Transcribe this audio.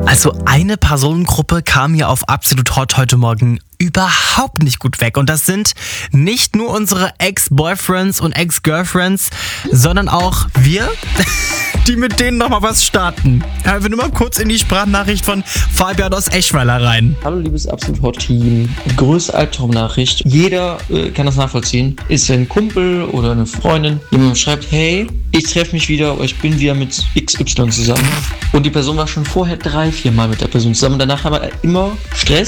Also eine Personengruppe kam hier auf Absolut Hot heute Morgen überhaupt nicht gut weg. Und das sind nicht nur unsere Ex-Boyfriends und Ex-Girlfriends, sondern auch wir, die mit denen nochmal was starten. Hören wir nur mal kurz in die Sprachnachricht von Fabian aus Eschweiler rein. Hallo liebes Absolut Hot Team. Größte Albtraumnachricht. Jeder kann das nachvollziehen. Ist ein Kumpel oder eine Freundin, die mir schreibt, hey, ich treffe mich wieder oder ich bin wieder mit XY zusammen. Und die Person war schon vorher 3-4 Mal mit der Person zusammen. Danach haben wir immer Stress.